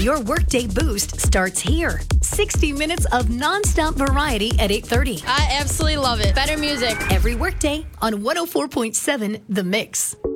Your workday boost starts here. 60 minutes of nonstop variety at 8:30. I absolutely love it. Better music. Every workday on 104.7 The Mix.